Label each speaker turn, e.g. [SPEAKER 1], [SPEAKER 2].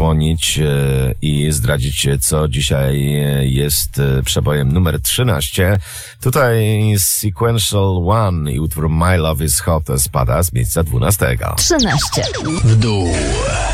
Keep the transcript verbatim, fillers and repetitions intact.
[SPEAKER 1] zadzwonić i zdradzić, co dzisiaj jest przebojem numer trzynaście. Tutaj Sequential One i utwór My Love Is Hot spada z miejsca dwunastego.
[SPEAKER 2] trzynaście.
[SPEAKER 3] W dół.